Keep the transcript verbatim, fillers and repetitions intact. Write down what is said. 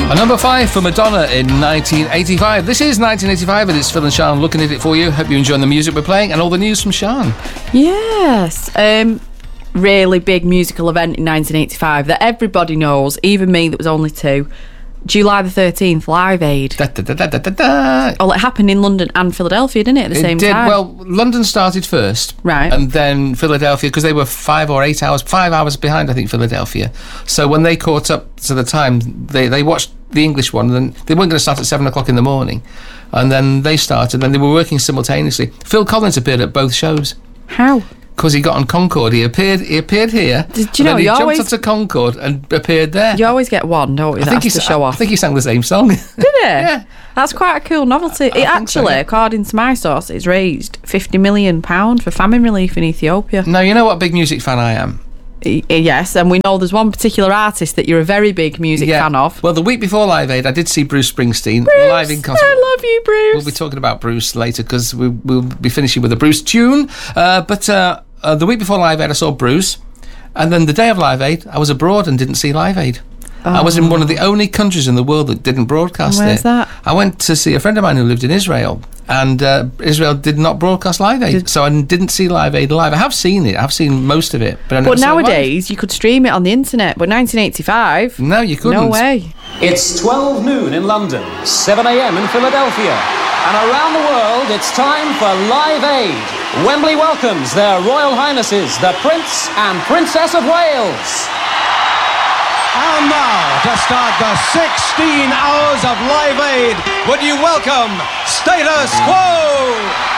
A number five for Madonna in nineteen eighty-five. This is nineteen eighty-five and it's Phil and Sian looking at it for you. Hope you're enjoying the music we're playing and all the news from Sian. Yes. Um, really big musical event in nineteen eighty-five that everybody knows, even me that was only two. July the thirteenth, Live Aid. Da, da, da, da, da, da. Oh, it happened in London and Philadelphia, didn't it, at the It same did. time? Well, London started first. Right. And then Philadelphia, because they were five or eight hours, five hours behind, I think, Philadelphia. So when they caught up to the time, they, they watched the English one, and then they weren't going to start at seven o'clock in the morning. And then they started, and they were working simultaneously. Phil Collins appeared at both shows. How? Because he got on Concorde. He appeared He appeared here. Did you and know, then he you jumped always- onto Concorde and appeared there. You always get one, don't you? I think, he, That's the sa- show I off. think he sang the same song. Did it? Yeah. That's quite a cool novelty. I It think actually, so, yeah. according to my source, it's raised fifty million pounds for famine relief in Ethiopia. Now, you know what big music fan I am? Y- Yes, and we know there's one particular artist that you're a very big music fan of. Well, the week before Live Aid, I did see Bruce Springsteen Bruce, live in concert. I love you, Bruce. We'll be talking about Bruce later because we, we'll be finishing with a Bruce tune. Uh, but uh, uh, the week before Live Aid, I saw Bruce. And then the day of Live Aid, I was abroad and didn't see Live Aid. Oh. I was in one of the only countries in the world that didn't broadcast Where's it. that? I went to see a friend of mine who lived in Israel. And uh, Israel did not broadcast Live Aid. Did- so I didn't see Live Aid live. I have seen it. I've seen most of it. But, I never But saw it live. nowadays, you could stream it on the internet. But nineteen eighty-five, No, you couldn't. no way. It's twelve noon in London, seven a.m. in Philadelphia. And around the world, it's time for Live Aid. Wembley welcomes their Royal Highnesses, the Prince and Princess of Wales. And now, to start the sixteen hours of Live Aid, would you welcome Status Quo?